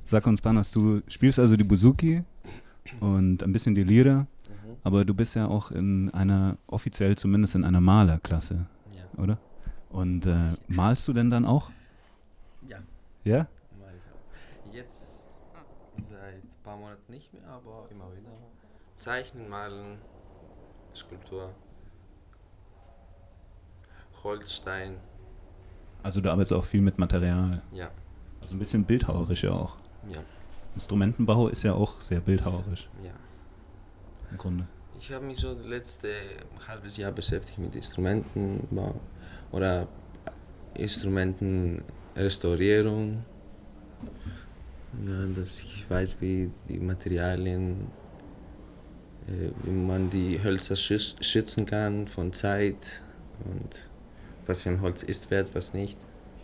Sag uns, Panos, du spielst also die Bouzouki und ein bisschen die Lira, aber du bist ja auch offiziell zumindest in einer Malerklasse, Ja. oder? Und malst du denn dann auch? Ja, Ja? mal ich auch. Jetzt seit ein paar Monaten nicht mehr, aber immer wieder. Zeichnen, malen, Skulptur, Holzstein, Also du arbeitest auch viel mit Material, ja, also ein bisschen bildhauerisch ja auch. ja, Instrumentenbau ist ja auch sehr bildhauerisch ja. im Grunde. Ich habe mich so das letzte halbes Jahr beschäftigt mit Instrumentenbau oder Instrumentenrestaurierung. Ja, dass ich weiß, wie die Materialien, wie man die Hölzer schützen kann von Zeit und was für ein Holz ist wert, was nicht.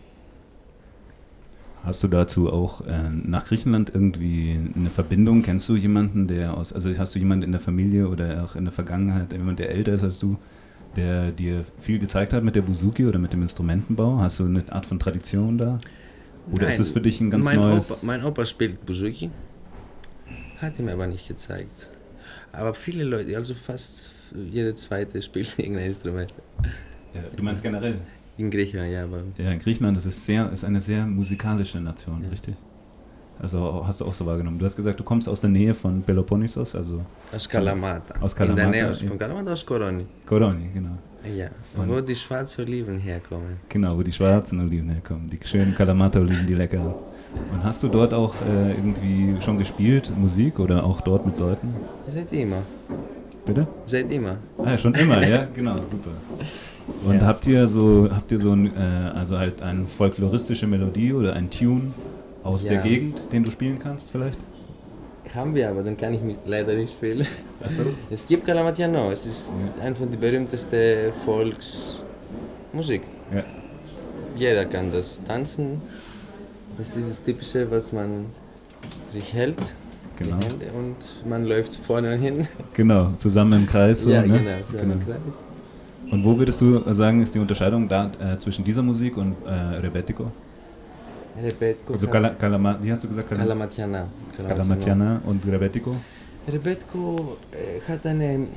Hast du dazu auch nach Griechenland irgendwie eine Verbindung? Kennst du jemanden, also hast du jemanden in der Familie oder auch in der Vergangenheit, jemand, der älter ist als du, der dir viel gezeigt hat mit der Bouzouki oder mit dem Instrumentenbau? Hast du eine Art von Tradition da? Oder Nein, ist es für dich ein ganz neues... Mein Opa spielt Bouzouki, hat ihm aber nicht gezeigt. Aber viele Leute, also fast jeder Zweite spielt irgendein Instrument. Ja, du meinst generell? In Griechenland, ja, aber... Ja, in Griechenland ist eine sehr musikalische Nation, Ja. richtig? Also hast du auch so wahrgenommen. Du hast gesagt, du kommst aus der Nähe von Peloponnesos, also Aus Kalamata. Aus Kalamata, In der Nähe ja. von Kalamata aus Koroni. Koroni, genau. Ja, Und- wo die schwarzen Oliven herkommen. Genau, wo die schwarzen Oliven herkommen, die schönen Kalamata-Oliven, die leckeren. Und hast du dort auch irgendwie schon gespielt, Musik oder auch dort mit Leuten? Seit immer. Bitte? Seit immer. Ah, ja, schon immer, ja, genau, super. Und Ja. habt ihr so also halt eine folkloristische Melodie oder ein Tune aus der Ja. Gegend, den du spielen kannst vielleicht? Haben wir, aber dann kann ich leider nicht spielen. Achso. Es gibt Kalamatiano, es ist einfach die berühmteste Volksmusik. Ja. Jeder kann das tanzen. Das ist dieses Typische, was man sich hält, Genau. die Hände, und man läuft vorne und hin. Genau, zusammen im Kreis. So, Ja, ne? genau, so einen Kreis. Und wo würdest du sagen, ist die Unterscheidung da zwischen dieser Musik und Rebetiko? Rebetko, Also wie hast du gesagt? Kalamatiana. Kalamatiana und Rebetiko? Rebetko hat einen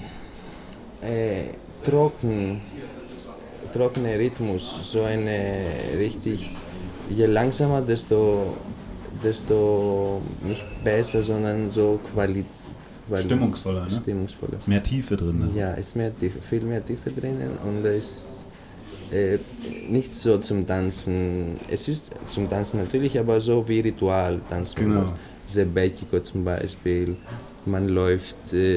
trockenen Rhythmus, so eine richtig, je langsamer, desto nicht besser, sondern so Stimmungsvoller, ne? Stimmungsvoller. Ist mehr Tiefe drin, ne? Ja, ist viel mehr Tiefe drinnen, und da ist nicht so zum Tanzen. Es ist zum Tanzen natürlich, aber so wie Ritual tanzt man. Genau. Das. Zebekiko zum Beispiel. Man läuft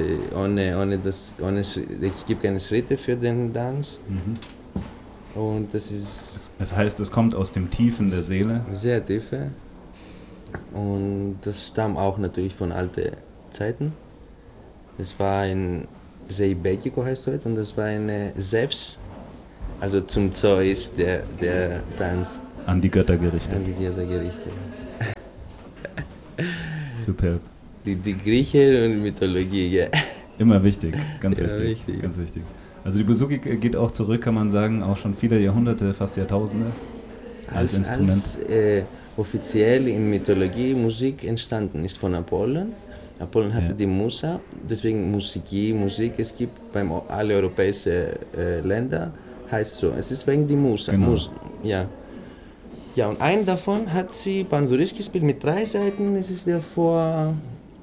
es gibt keine Schritte für den Tanz, Mhm. und das ist Das heißt, es kommt aus dem Tiefen der Seele. sehr tiefe, und das stammt auch natürlich von alten Zeiten. Es war ein Zeibekiko heißt heute, und das war eine Zeus, also zum Zeus der Tanz An die Götter gerichtet. an die Göttergerichte. Superb. Die Griechen und Mythologie, ja. Immer wichtig, ganz Ja, wichtig, wichtig. ganz wichtig. Also die Bouzouki geht auch zurück, kann man sagen, auch schon viele Jahrhunderte, fast Jahrtausende als Instrument. Als offiziell in Mythologie Musik entstanden ist von Apollon. Apollon hatte Ja. die Musa, deswegen Musik, es gibt beim alle europäischen Länder, heißt so, es ist wegen die Musa. Genau. Ja. Ja, und einen davon hat sie Panduris gespielt mit 3 Seiten, es ist der Vorfahren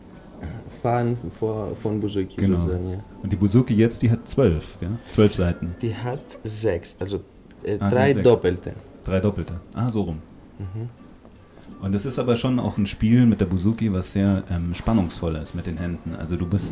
von Bouzouki Genau. sozusagen. Ja. Und die Bouzouki jetzt, die hat 12, ja? 12 Seiten, Die hat 6, also Ah, 3 sind 6. Doppelte. 3 Doppelte. Ah, so rum. Mhm. Und es ist aber schon auch ein Spiel mit der Bouzouki, was sehr spannungsvoll ist mit den Händen. Also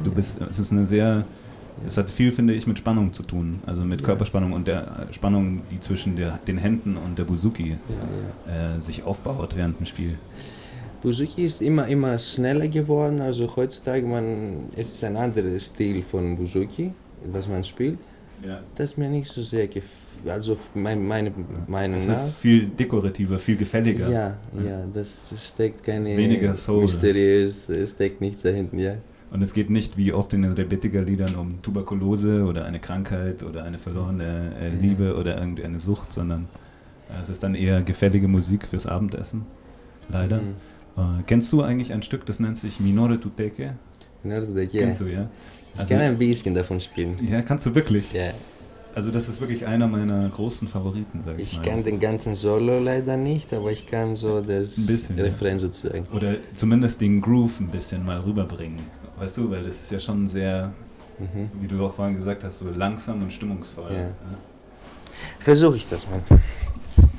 es hat viel, finde ich, mit Spannung zu tun. Also mit Ja. Körperspannung und der Spannung, die zwischen den Händen und der Bouzouki Ja. sich aufbaut während dem Spiel. Bouzouki ist immer schneller geworden, also heutzutage es ist ein anderer Stil von Bouzouki, was man spielt. Ja. Das ist mir nicht so sehr also meine Meinung Es nach. ist viel dekorativer, viel gefälliger. Ja, das steckt keine weniger Soul. mysteriös, es steckt nichts dahinter, ja. Und es geht nicht wie oft in den Rebetiko-Liedern um Tuberkulose oder eine Krankheit oder eine verlorene Liebe oder irgendeine Sucht, sondern es ist dann eher gefällige Musik fürs Abendessen, leider. Mhm. Kennst du eigentlich ein Stück, das nennt sich Minore Tuteke? Kennst du, ja? Ich kann ein bisschen davon spielen. Ja, kannst du wirklich? Ja. Also das ist wirklich einer meiner großen Favoriten, sag ich mal. Ich kann den ganzen Solo leider nicht, aber ich kann so das bisschen, Refrain sozusagen. Oder zumindest den Groove ein bisschen mal rüberbringen. Weißt du, weil das ist ja schon sehr, wie du auch vorhin gesagt hast, so langsam und stimmungsvoll. Ja. Ja. Versuche ich das mal.